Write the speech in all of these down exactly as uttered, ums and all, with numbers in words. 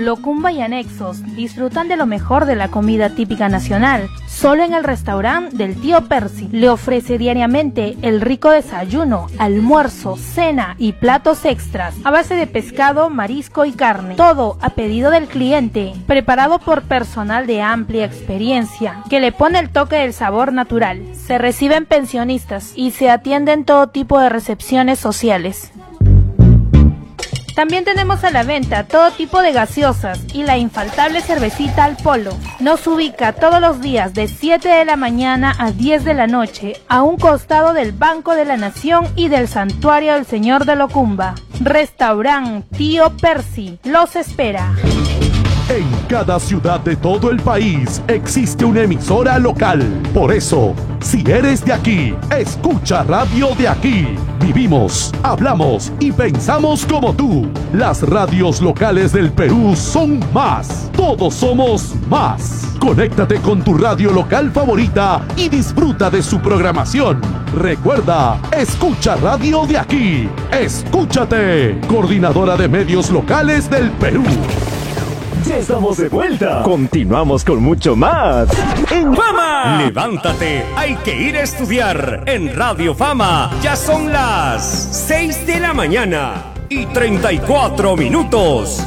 Locumba y anexos disfrutan de lo mejor de la comida típica nacional. Solo en el restaurante del tío Percy le ofrece diariamente el rico desayuno, almuerzo, cena y platos extras a base de pescado, marisco y carne. Todo a pedido del cliente, preparado por personal de amplia experiencia que le pone el toque del sabor natural. Se reciben pensionistas y se atienden todo tipo de recepciones sociales. También tenemos a la venta todo tipo de gaseosas y la infaltable cervecita al polo. Nos ubica todos los días de siete de la mañana a diez de la noche a un costado del Banco de la Nación y del Santuario del Señor de Locumba. Restaurant Tío Percy los espera. En cada ciudad de todo el país existe una emisora local. Por eso, si eres de aquí, escucha Radio de Aquí. Vivimos, hablamos y pensamos como tú. Las radios locales del Perú son más. Todos somos más. Conéctate con tu radio local favorita y disfruta de su programación. Recuerda, escucha Radio de Aquí. Escúchate. Coordinadora de Medios Locales del Perú. Ya estamos de vuelta. Continuamos con mucho más. En Fama. Levántate, hay que ir a estudiar. En Radio Fama ya son las seis de la mañana y treinta y cuatro minutos.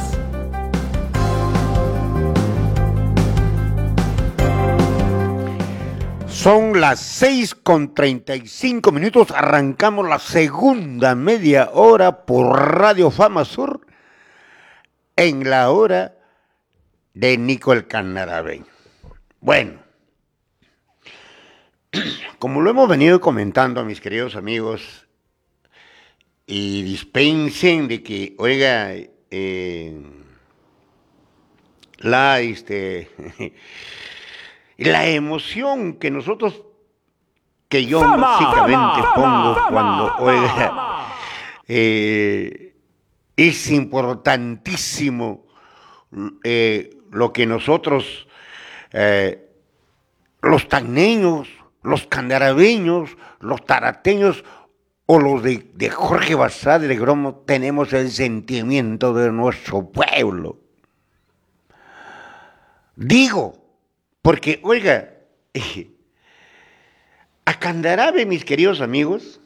Son las seis con treinta y cinco minutos. Arrancamos la segunda media hora por Radio Fama Sur en la hora de Nico el Canarabeño. Bueno, como lo hemos venido comentando, mis queridos amigos, y dispensen de que, oiga, eh, la, este, la emoción que nosotros, que yo ¡Fama! básicamente ¡Fama! pongo ¡Fama! cuando, ¡Fama! oiga, eh, es importantísimo eh, lo que nosotros, eh, los tacneños, los canarabeños, los tarateños o los de, de Jorge Basadre de Gromo tenemos el sentimiento de nuestro pueblo. Digo, porque, oiga, eh, a Candarabe, mis queridos amigos,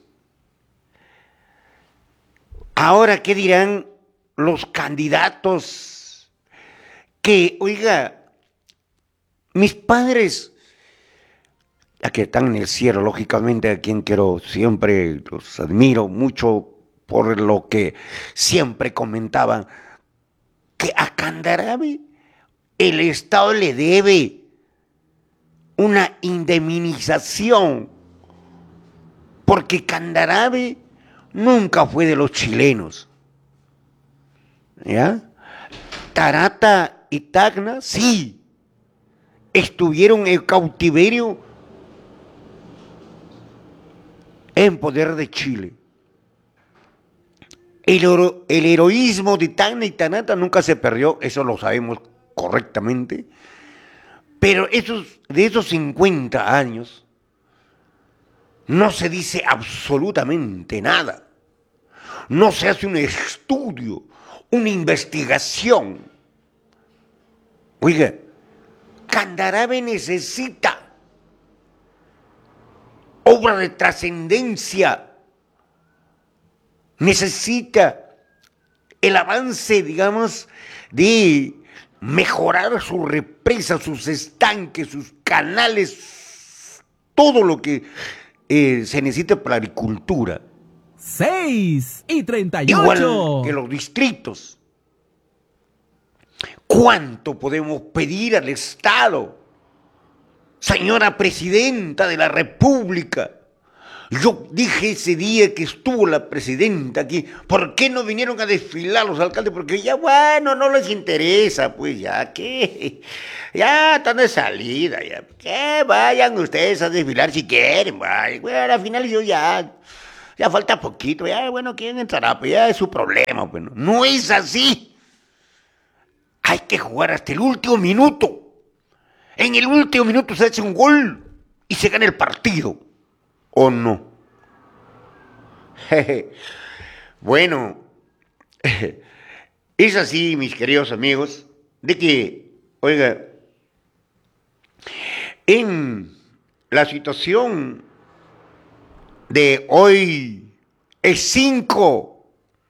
ahora, ¿qué dirán los candidatos? Que, oiga, mis padres, a que están en el cielo, lógicamente, a quien quiero siempre, los admiro mucho por lo que siempre comentaban, que a Candarabe el Estado le debe una indemnización, porque Candarabe nunca fue de los chilenos, ¿ya? Tarata y Tacna, sí, estuvieron en cautiverio en poder de Chile. El, hero, el heroísmo de Tacna y Tarata nunca se perdió, eso lo sabemos correctamente, pero esos, de esos cincuenta años no se dice absolutamente nada, no se hace un estudio, una investigación. Oiga, Candarabe necesita obra de trascendencia, necesita el avance, digamos, de mejorar sus represas, sus estanques, sus canales, todo lo que eh, se necesita para la agricultura. seis y treinta y ocho. Igual que los distritos. ¿Cuánto podemos pedir al Estado? Señora Presidenta de la República, yo dije ese día que estuvo la Presidenta aquí, ¿por qué no vinieron a desfilar los alcaldes? Porque ya, bueno, no les interesa, pues ya, ¿qué? Ya están de salida, ya, que vayan ustedes a desfilar si quieren, bueno, al final yo ya... Ya falta poquito, ya, bueno, ¿quién entrará? Pues ya es su problema, bueno. No es así. Hay que jugar hasta el último minuto. En el último minuto se hace un gol y se gana el partido. ¿O no? Bueno, es así, mis queridos amigos. de que, oiga, en la situación de hoy es cinco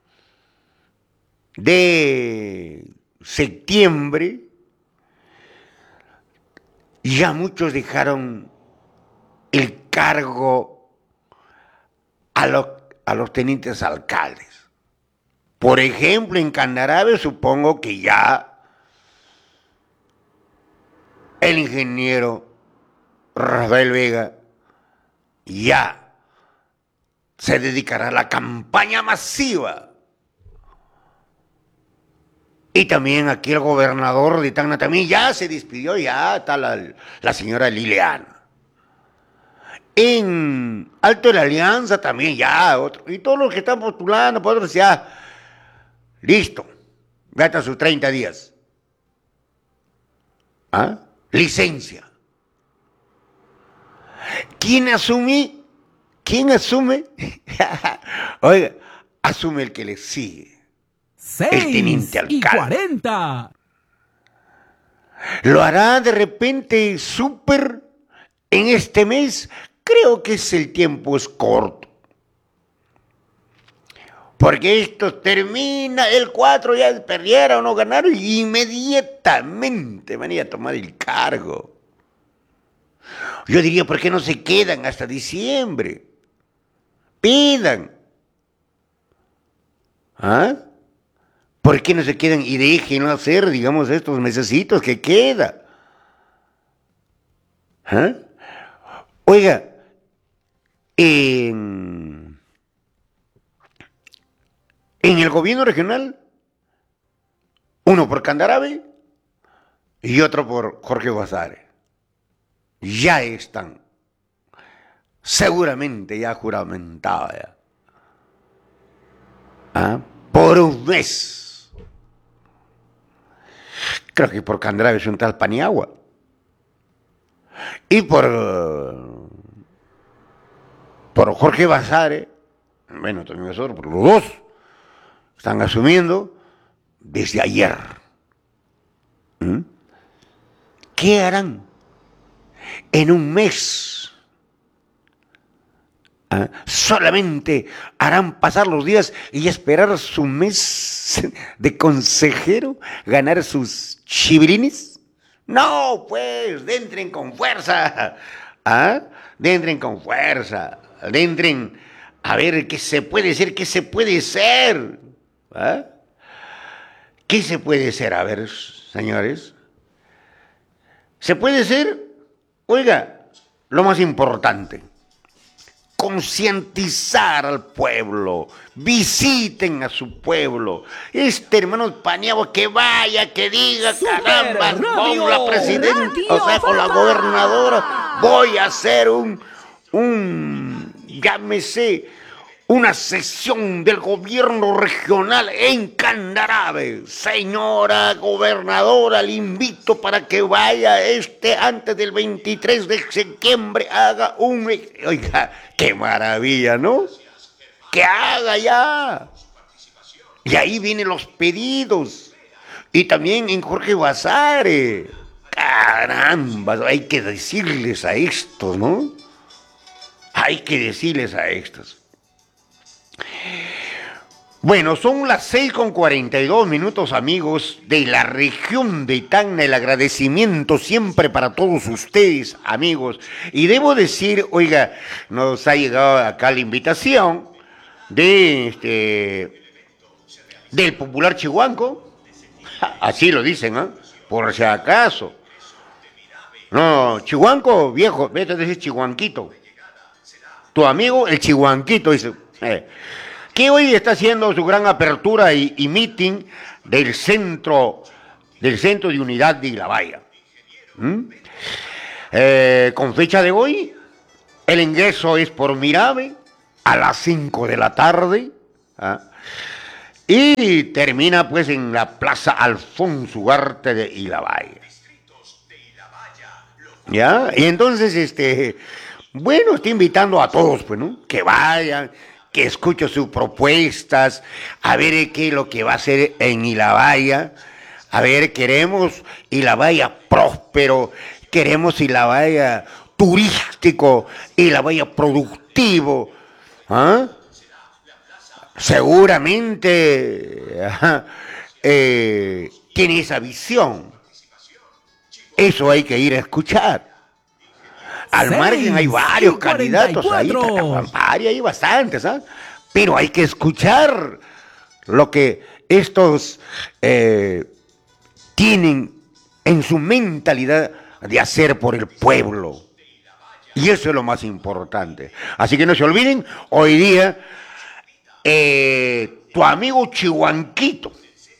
de septiembre, ya muchos dejaron el cargo a los, a los tenientes alcaldes. Por ejemplo, en Candarave supongo que ya el ingeniero Rafael Vega ya se dedicará a la campaña masiva. Y también aquí el gobernador de Tacna también ya se despidió, ya está la, la señora Liliana. En Alto de la Alianza también ya, otro, y todos los que están postulando, por otros ya, listo, gasta sus treinta días. ¿Ah? Licencia. ¿Quién asume? ¿Quién asume? Oiga, asume el que le sigue. El teniente alcalde. Y cuarenta. Lo hará de repente súper en este mes. Creo que es el tiempo es corto. Porque esto termina, el cuatro ya perdieron o ganaron y inmediatamente van a ir a tomar el cargo. Yo diría, ¿por qué no se quedan hasta diciembre? Pidan. ¿Ah? ¿Por qué no se quedan y déjenlo hacer, digamos, estos mesecitos que queda? ¿Ah? Oiga, en, en el gobierno regional, uno por Candarave y otro por Jorge Basadre, ya están seguramente ya juramentados ya. ¿Ah? Por un mes. Creo que por Candarave es un tal Paniagua. Y por, por Jorge Basadre, bueno, también nosotros, por los dos, están asumiendo desde ayer. ¿Mm? ¿Qué harán en un mes? ¿Ah? Solamente harán pasar los días y esperar su mes de consejero, ganar sus chivirines. No, pues, entren con fuerza, ¿ah? Entren con fuerza, entren a ver qué se puede hacer, qué se puede hacer, ¿ah? ¿Qué se puede hacer? A ver, señores, se puede hacer, oiga, lo más importante, concientizar al pueblo, visiten a su pueblo. Este hermano Paniagua que vaya, que diga, Super caramba, Radio, con la presidenta, Radio o sea, con la Fama. gobernadora, voy a hacer un, un, llámese, una sesión del gobierno regional en Candarave. Señora gobernadora, le invito para que vaya este antes del veintitrés de septiembre, haga un... Oiga, qué maravilla, ¿no? Que haga ya. Y ahí vienen los pedidos. Y también en Jorge Basadre. Caramba, hay que decirles a estos, ¿no? Hay que decirles a estos. Bueno, son las seis con cuarenta y dos minutos, amigos de la región de Tacna. El agradecimiento siempre para todos ustedes, amigos. Y debo decir, oiga, nos ha llegado acá la invitación de este del popular Chihuanco. Así lo dicen, ¿ah? ¿eh? Por si acaso. No, Chihuanco, viejo, vete a decir Chihuanquito. Tu amigo, el Chihuanquito, dice. Eh, que hoy está haciendo su gran apertura y, y meeting del centro, del centro de unidad de Ilabaya. ¿Mm? Eh, con fecha de hoy, el ingreso es por Mirave a las cinco de la tarde. ¿Ah? Y termina pues en la Plaza Alfonso Ugarte de Ilabaya. ¿Ya? Y entonces, este, bueno, estoy invitando a todos, pues, ¿no? Que vayan, que escuchen sus propuestas, a ver qué es lo que va a hacer en Ilabaya, A ver, queremos y la vaya próspero, queremos y la vaya turístico y la vaya productivo. ¿Ah? Seguramente ajá, eh, tiene esa visión. Eso hay que ir a escuchar. Al Seis margen hay varios y cuarenta y candidatos ahí, cuatro. varios, hay bastantes, ¿ah? Pero hay que escuchar lo que estos eh, tienen en su mentalidad de hacer por el pueblo. Y eso es lo más importante. Así que no se olviden, hoy día, eh, tu amigo Chihuanquito.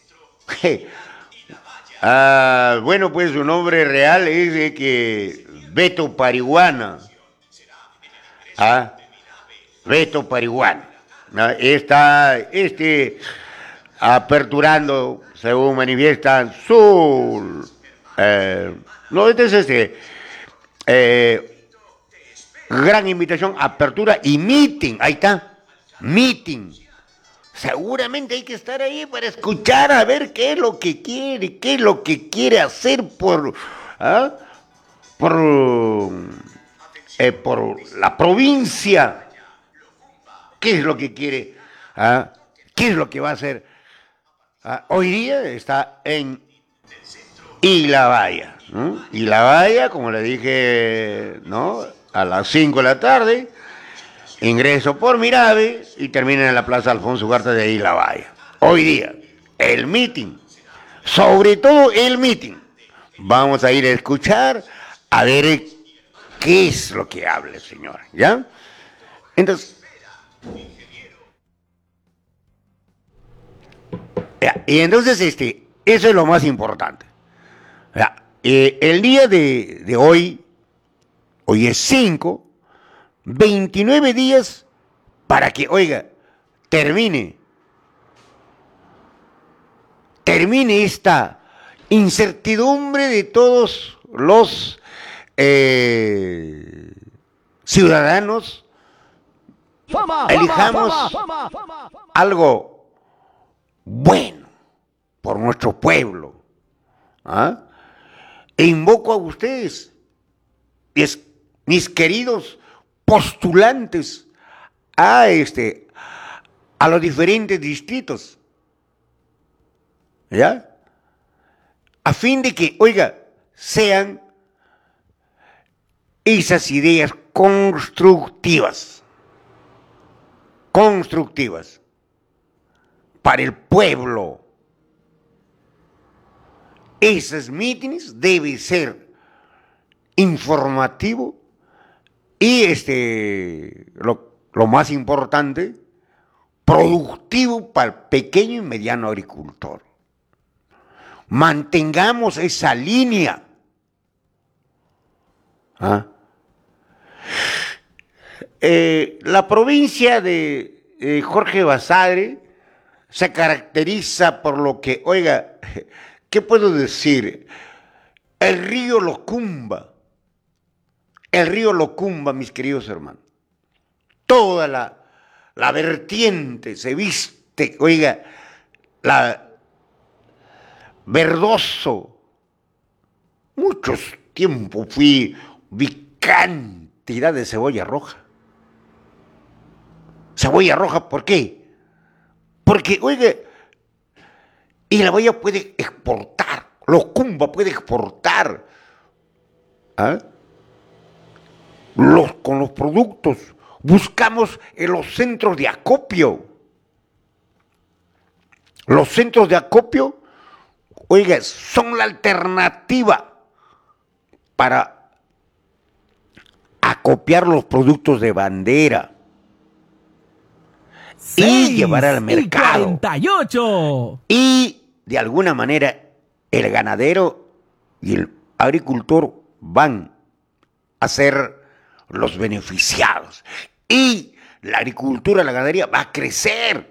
ah, bueno, pues su nombre real es de que Beto Parihuana. Ah, Beto Parihuana. Ah, está este, aperturando, según manifiestan, su... Eh, no, este es este... Eh, gran invitación, apertura y meeting. Ahí está, meeting. Seguramente hay que estar ahí para escuchar a ver qué es lo que quiere, qué es lo que quiere hacer por, ¿ah? por, eh, por la provincia. ¿Qué es lo que quiere? ¿Ah? ¿Qué es lo que va a hacer? ¿Ah? Hoy día está en Ilhabaya. ¿no? Ilhabaya, como le dije, ¿no? a las cinco de la tarde. Ingreso por Mirabe y termina en la Plaza Alfonso Ugarte de Ilhabaya. Hoy día, el meeting, sobre todo el meeting. Vamos a ir a escuchar, a ver qué es lo que habla el señor, ¿ya? Entonces, ya, y entonces este, eso es lo más importante. Ya, eh, el día de, de hoy, hoy es cinco, veintinueve días para que, oiga, termine, termine esta incertidumbre de todos los eh, ciudadanos. Elijamos algo bueno por nuestro pueblo. ¿Ah? E invoco a ustedes, mis, mis queridos postulantes a este a los diferentes distritos, ¿ya? A fin de que, oiga, sean esas ideas constructivas, constructivas para el pueblo. Esos mítines deben ser informativos y este, lo, lo más importante, productivo para el pequeño y mediano agricultor. Mantengamos esa línea. ¿Ah? Eh, la provincia de eh, Jorge Basadre se caracteriza por lo que, oiga, ¿qué puedo decir? El río Locumba. El río Locumba, mis queridos hermanos. Toda la, la vertiente se viste, oiga, la verdoso. Muchos tiempos fui, vi cantidad de cebolla roja. Cebolla roja, ¿por qué? Porque, oiga, Ilhabaya puede exportar, Locumba puede exportar. ¿Ah? Los, con los productos, buscamos en los centros de acopio. Los centros de acopio, oiga, son la alternativa para acopiar los productos de bandera y llevar al mercado. Y cuarenta y ocho. Y de alguna manera el ganadero y el agricultor van a ser los beneficiados. Y la agricultura, la ganadería va a crecer.